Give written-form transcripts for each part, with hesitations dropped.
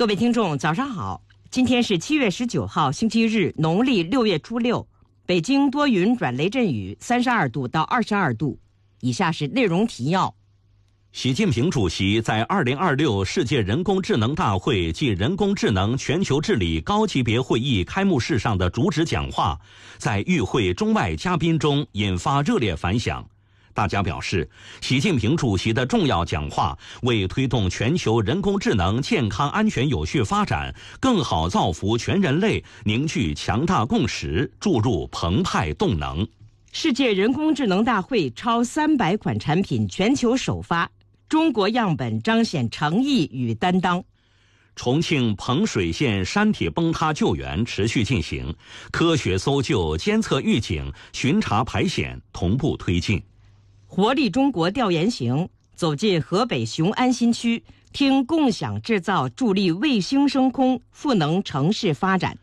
各位听众，早上好！今天是7月19号，星期日，农历6月初6。北京多云转雷阵雨，32度到22度。以下是内容提要。 习近平主席在2026世界人工智能大会暨人工智能全球治理高级别会议开幕式上的主旨讲话，在与会中外嘉宾中引发热烈反响。大家表示，习近平主席的重要讲话为推动全球人工智能健康安全有序发展，更好造福全人类凝聚强大共识，注入澎湃动能。 世界人工智能大会超300款产品全球首发，中国样本彰显诚意与担当。 重庆彭水县山体崩塌救援持续进行，科学搜救、监测预警、巡查排险同步推进。 活力中国调研行走进河北雄安新区，听共享制造助力卫星升空，赋能城市发展。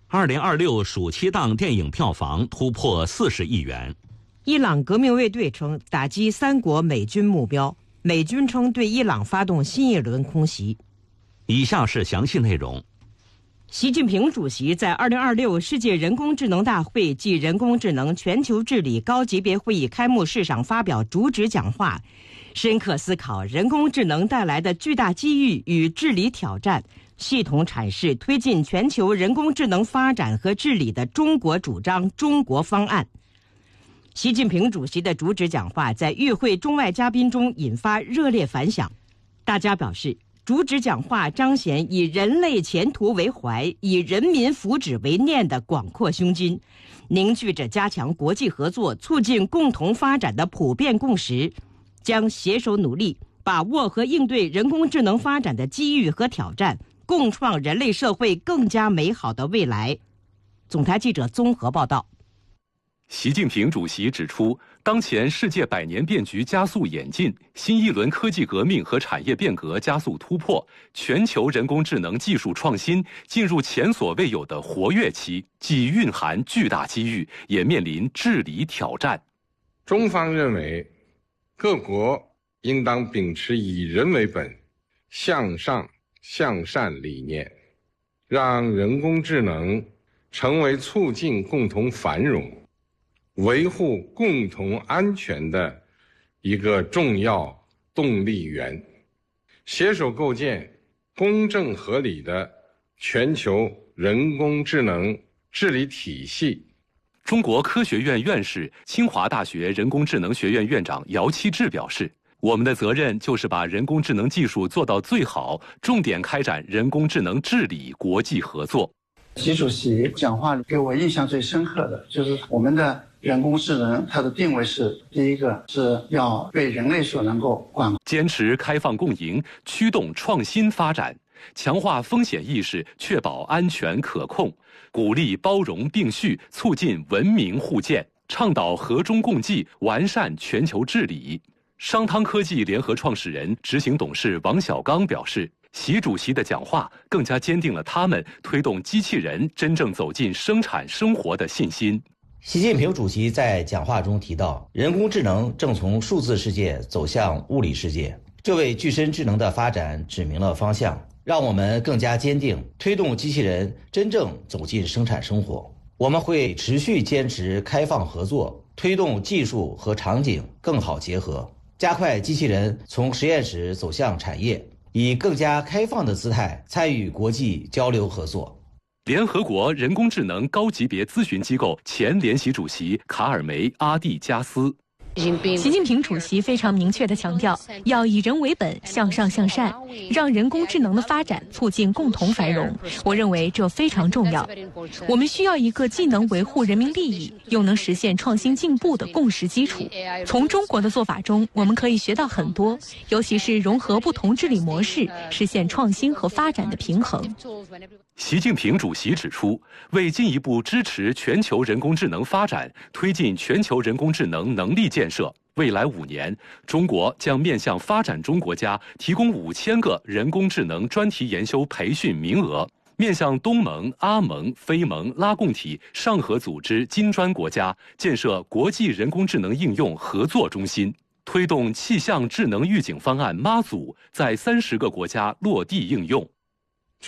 2026暑期档电影票房突破40亿元。 伊朗革命卫队称打击3国美军目标，美军称对伊朗发动新一轮空袭。 以下是详细内容。 习近平主席在2026世界人工智能大会暨人工智能全球治理高级别会议开幕式上发表主旨讲话，深刻思考人工智能带来的巨大机遇与治理挑战，系统阐释推进全球人工智能发展和治理的中国主张、中国方案。习近平主席的主旨讲话在与会中外嘉宾中引发热烈反响。大家表示，主旨讲话彰显以人类前途为怀、以人民福祉为念的广阔胸襟，凝聚着加强国际合作、促进共同发展的普遍共识，将携手努力，把握和应对人工智能发展的机遇和挑战，共创人类社会更加美好的未来。总台记者综合报道。 习近平主席指出，当前世界百年变局加速演进，新一轮科技革命和产业变革加速突破，全球人工智能技术创新进入前所未有的活跃期，既蕴含巨大机遇，也面临治理挑战。 中方认为，各国应当秉持以人为本、向上向善理念，让人工智能成为促进共同繁荣、维护共同安全的一个重要动力源，携手构建公正合理的全球人工智能治理体系。 中国科学院院士、清华大学人工智能学院院长姚期智表示，我们的责任就是把人工智能技术做到最好，重点开展人工智能治理国际合作。 习主席讲话给我印象最深刻的就是我们的人工智能，它的定位是：第一个是要被人类所能够管， 坚持开放共赢，驱动创新发展，强化风险意识，确保安全可控，鼓励包容并蓄，促进文明互鉴，倡导和衷共济，完善全球治理。商汤科技联合创始人、执行董事王小刚表示，习主席的讲话更加坚定了他们推动机器人真正走进生产生活的信心。 习近平主席在讲话中提到，人工智能正从数字世界走向物理世界，这为具身智能的发展指明了方向，让我们更加坚定推动机器人真正走进生产生活。我们会持续坚持开放合作，推动技术和场景更好结合，加快机器人从实验室走向产业，以更加开放的姿态参与国际交流合作。 联合国人工智能高级别咨询机构前联席主席卡尔梅·阿蒂加斯。 习近平主席非常明确地强调，要以人为本，向上向善，让人工智能的发展促进共同繁荣。我认为这非常重要。我们需要一个既能维护人民利益，又能实现创新进步的共识基础。从中国的做法中，我们可以学到很多，尤其是融合不同治理模式，实现创新和发展的平衡。 习近平主席指出，为进一步支持全球人工智能发展，推进全球人工智能能力建设，未来5年，中国将面向发展中国家提供5000个人工智能专题研修培训名额，面向东盟、阿盟、非盟、拉共体、上合组织金砖国家建设国际人工智能应用合作中心，推动气象智能预警方案妈祖在30个国家落地应用。